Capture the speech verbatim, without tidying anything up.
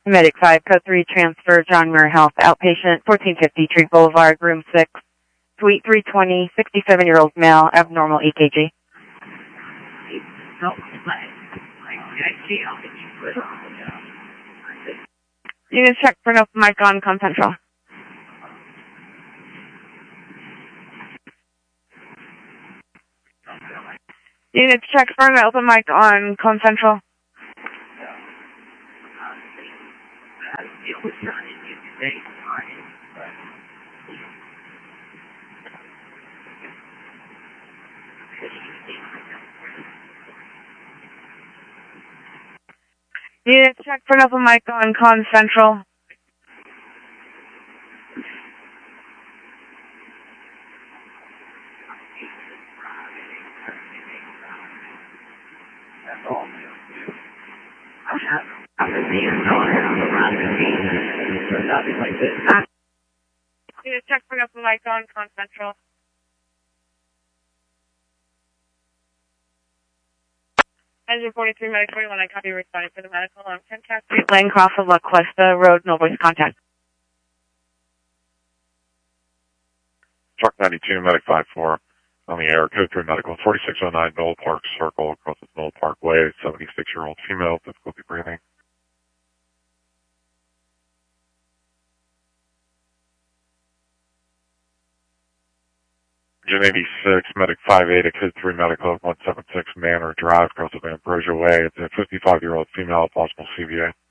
Medic five, Code three, transfer John Muir Health, outpatient, fourteen fifty Treat Boulevard, room six, suite three twenty, sixty-seven-year-old male, abnormal E K G. Units check for an open mic on Com Central. Units check for an open mic on Com Central. Units check for an open mic on Com Central. Units check for an open mic on Com Central. Engine forty-three, Medic forty-one, I copy responding for the medical on Tenth Street, Lane Cross of La Cuesta Road, no voice contact. Truck ninety-two, Medic five four, on the air, Code three Medical, forty-six oh nine Knoll Park Circle, across the Knoll Park Way, seventy-six-year-old female, difficulty breathing. Engine eighty-six, Medic five eight, Code three Medical, one seventy-six Manor Drive, across of Ambrosia Way. It's a fifty-five-year-old female, possible C V A.